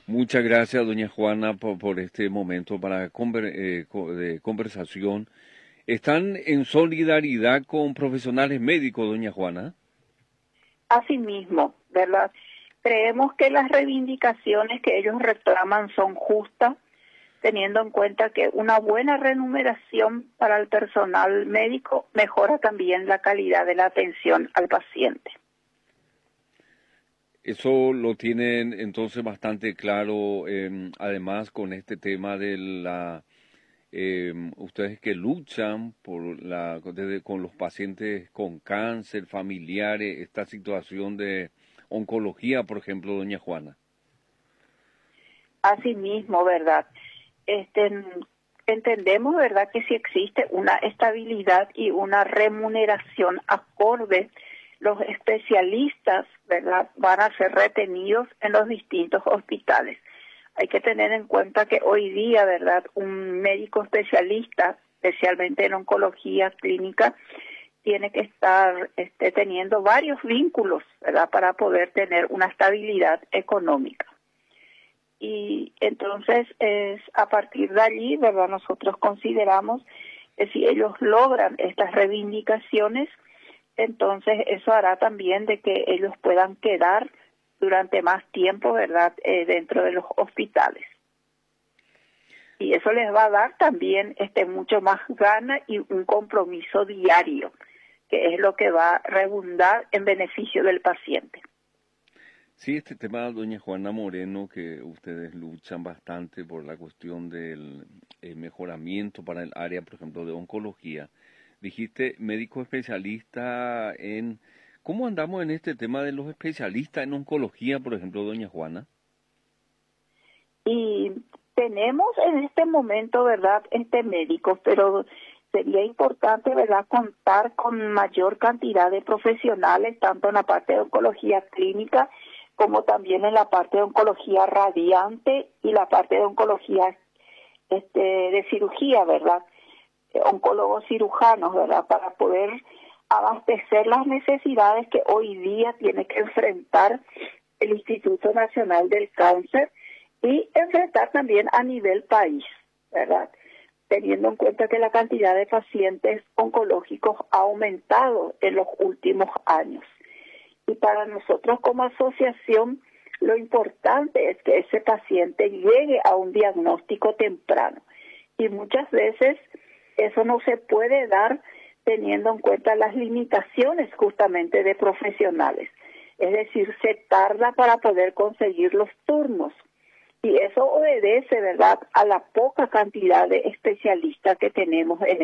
Muchas gracias, doña Juana, por este momento de conversación. ¿Están en solidaridad con profesionales médicos, doña Juana? Asimismo, ¿verdad? Creemos que las reivindicaciones que ellos reclaman son justas, teniendo en cuenta que una buena remuneración para el personal médico mejora también la calidad de la atención al paciente. Eso lo tienen entonces bastante claro, además con este tema de ustedes que luchan con los pacientes con cáncer, familiares, esta situación de oncología, por ejemplo, doña Juana. Asimismo, ¿verdad? Entendemos, ¿verdad?, que si existe una estabilidad y una remuneración acorde, los especialistas, ¿verdad?, van a ser retenidos en los distintos hospitales. Hay que tener en cuenta que hoy día, ¿verdad?, un médico especialista, especialmente en oncología clínica, tiene que estar teniendo varios vínculos, ¿verdad?, para poder tener una estabilidad económica. Y entonces, a partir de allí, ¿verdad?, nosotros consideramos que si ellos logran estas reivindicaciones, entonces eso hará también de que ellos puedan quedar durante más tiempo, ¿verdad?, dentro de los hospitales. Y eso les va a dar también mucho más gana y un compromiso diario, que es lo que va a redundar en beneficio del paciente. Sí, este tema, doña Juana Moreno, que ustedes luchan bastante por la cuestión del mejoramiento para el área, por ejemplo, de oncología. Dijiste médico especialista en... ¿Cómo andamos en este tema de los especialistas en oncología, por ejemplo, doña Juana? Y tenemos en este momento, ¿verdad?, médicos, pero sería importante, ¿verdad?, contar con mayor cantidad de profesionales, tanto en la parte de oncología clínica, como también en la parte de oncología radiante y la parte de oncología de cirugía, ¿verdad? Oncólogos cirujanos, ¿verdad? Para poder abastecer las necesidades que hoy día tiene que enfrentar el Instituto Nacional del Cáncer y enfrentar también a nivel país, ¿verdad? Teniendo en cuenta que la cantidad de pacientes oncológicos ha aumentado en los últimos años. Y para nosotros como asociación, lo importante es que ese paciente llegue a un diagnóstico temprano. Y muchas veces eso no se puede dar teniendo en cuenta las limitaciones justamente de profesionales. Es decir, se tarda para poder conseguir los turnos. Y eso obedece, ¿verdad?, a la poca cantidad de especialistas que tenemos en